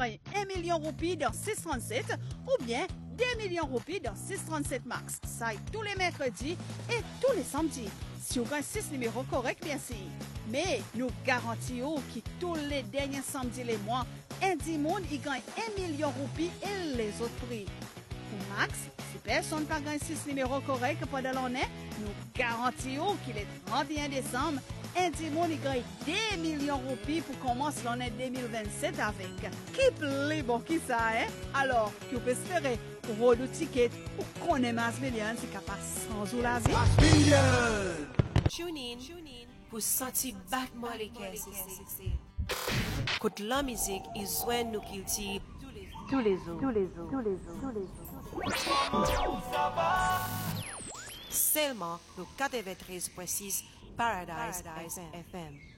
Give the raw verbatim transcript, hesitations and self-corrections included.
gagne un million roupies dans six trente-sept ou bien deux millions roupies dans six trente-sept max. Ça est tous les mercredis et tous les samedis. Si vous gagnez six numéros corrects, bien sûr. Mais nous garantissons que tous les derniers samedis les mois, un monde il gagne un million roupies et les autres prix. Pour Max, si personne n'a pas gagné six numéros corrects pendant l'année, nous garantissons qu'il est trente et un décembre, un monde il gagne deux millions roupies pour commencer l'année deux mille vingt-sept avec. Qui plaît bon qui ça, hein? Alors, tu peux espérer pour le ticket pour qu'on ait Mass Million, c'est capable sans ou la vie. Mass Million! Tune in, tune in pour sentir battement les caisses. Côte la musique, ils joignent nous qui tous les jours, tous les jours, tous les jours, tous les jours. Seulement le quatre-vingt-treize point six Paradise F M.